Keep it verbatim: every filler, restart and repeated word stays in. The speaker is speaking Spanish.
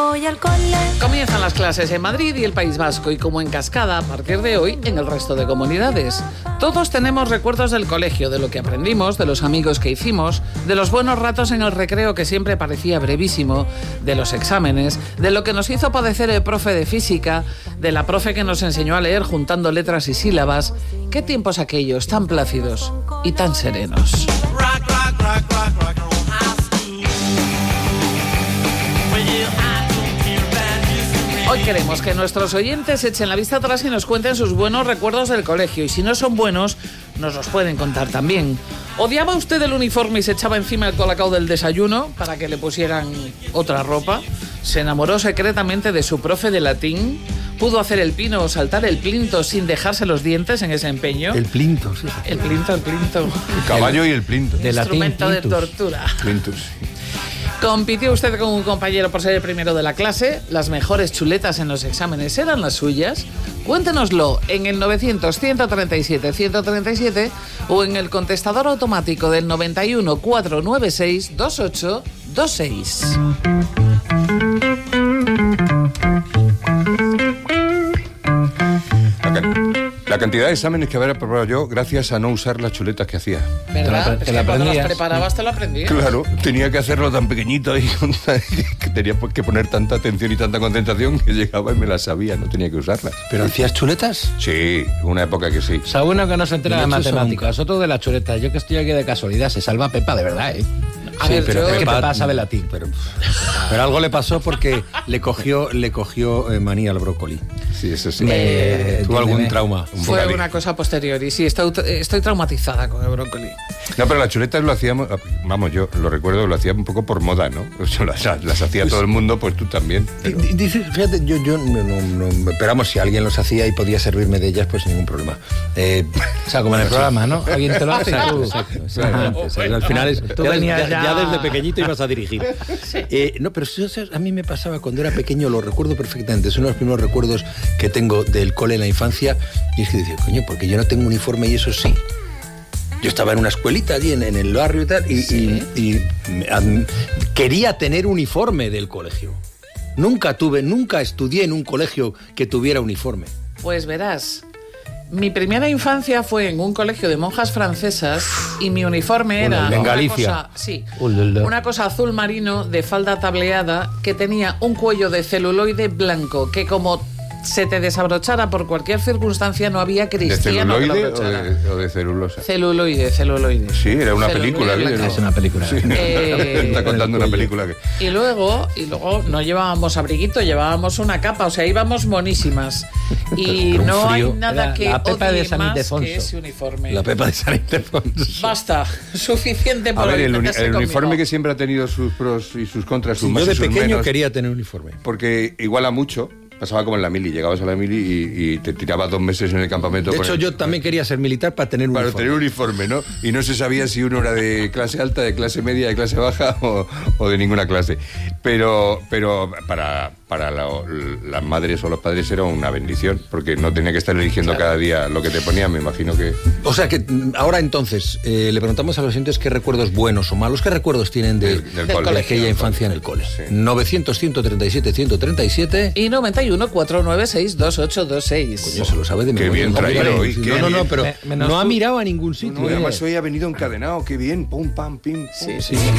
voy al cole. Comienzan las clases en Madrid y el País Vasco y como en cascada a partir de hoy en el resto de comunidades. Todos tenemos recuerdos del colegio, de lo que aprendimos, de los amigos que hicimos, de los buenos ratos en el recreo que siempre parecía brevísimo, de los exámenes, de lo que nos hizo padecer el profe de física, de la profe que nos enseñó a leer juntando letras y sílabas. Qué tiempos aquellos tan plácidos y tan serenos. Hoy queremos que nuestros oyentes echen la vista atrás y nos cuenten sus buenos recuerdos del colegio. Y si no son buenos, nos los pueden contar también. ¿Odiaba usted el uniforme y se echaba encima el colacao del desayuno para que le pusieran otra ropa? ¿Se enamoró secretamente de su profe de latín? ¿Pudo hacer el pino o saltar el plinto sin dejarse los dientes en ese empeño? El plinto, sí. El plinto, el plinto. El caballo y el plinto. De instrumento latín, de tortura. Plintus, sí. ¿Compitió usted con un compañero por ser el primero de la clase? ¿Las mejores chuletas en los exámenes eran las suyas? Cuéntenoslo en el novecientos, ciento treinta y siete, ciento treinta y siete o en el contestador automático del noventa y uno, cuatrocientos noventa y seis, veintiocho veintiséis. La cantidad de exámenes que había preparado yo gracias a no usar las chuletas que hacía. ¿Verdad? Te la, te es la que cuando las aprendías. preparabas te lo aprendías. Claro, tenía que hacerlo tan pequeñito y que tenía que poner tanta atención y tanta concentración que llegaba y me las sabía, no tenía que usarlas. ¿Pero hacías chuletas? Sí, una época que sí. O sea, uno que no se entera de No he hecho eso matemáticas, otro de las chuletas. Yo que estoy aquí de casualidad, se salva Pepa de verdad, ¿eh? A Sí, ver, pero yo- Es que Pepa- Pepa sabe latín. Pero, pero algo le pasó porque le cogió, le cogió eh, manía al brócoli. Sí, eso sí. Eh, Tuvo algún entiéndeme. trauma. Un Fue bocadillo. una cosa posterior y sí, estoy, estoy traumatizada con el brócoli. No, pero las chuletas lo hacíamos, vamos, yo lo recuerdo, lo hacía un poco por moda, ¿no? O sea, las, las hacía todo el mundo, pues tú también. pero- Di- Dice, fíjate, yo, yo no, no, no- pero vamos, si alguien los hacía y podía servirme de ellas, pues ningún problema. Eh, O sea, como en el programa, ¿no? Alguien te lo hace y Exacto, tú... exacto, Ajá. exactamente. O sea, al final es, Tú ya, venías ya- ya- ya desde pequeñito ibas a dirigir. Eh, no, pero sí, o sea, a mí me pasaba cuando era pequeño, lo recuerdo perfectamente. Es uno de los primeros recuerdos que tengo del cole en la infancia. Y es que decía, coño, porque yo no tengo uniforme y eso sí. Yo estaba en una escuelita allí en, en el barrio y tal, y, Sí. y- y me- ad- quería tener uniforme del colegio. Nunca tuve, nunca estudié en un colegio que tuviera uniforme. Pues verás, mi primera infancia fue en un colegio de monjas francesas y mi uniforme era En una Galicia. cosa, sí, Ulala. una cosa azul marino de falda tableada que tenía un cuello de celuloide blanco que como se te desabrochara por cualquier circunstancia no había ¿De cristiano que lo celuloide o abrochara. de, o de celulosa? Celuloide, celuloide. Sí, era una Celuloide película. blanca. ¿no? Es una película. Sí, Eh, está contando una película que... Y luego, y luego no llevábamos abriguito, llevábamos una capa, o sea, íbamos monísimas. Y Pero un no hay frío. nada Era que la Pepa odie de San más Ildefonso. que ese uniforme. La Pepa de San Ildefonso. Basta, suficiente A por ver, el, uni- meterse el uniforme conmigo. que siempre ha tenido sus pros y sus contras, sus Sí, más yo y de sus pequeño menos, quería tener uniforme. porque iguala mucho. Pasaba como en la mili, llegabas a la mili y, y te tirabas dos meses en el campamento. De con hecho, el- yo también quería ser militar para tener Para uniforme. tener uniforme, ¿no? Y no se sabía si uno era de clase alta, de clase media, de clase baja o, o de ninguna clase. Pero, pero para, para la- las madres o los padres era una bendición, porque no tenía que estar eligiendo cada día lo que te ponían, me imagino que... O sea que mm, ahora entonces eh, le preguntamos a los oyentes qué recuerdos buenos o malos, qué recuerdos tienen de, Del- del de cole. aquella infancia en el cole. Sí. novecientos, ciento treinta y siete, ciento treinta y siete. Y noventa y uno, cuatrocientos noventa y seis, veintiocho veintiséis. Coño, se lo sabe de Qué memoria. bien traído Hombre, hoy, sí, qué No, no, no, bien. pero Me- menos no ha tú. mirado a ningún sitio. No, eh. además hoy ha venido encadenado, qué bien, pum, pam, pim. pum. Sí, Sí, sí.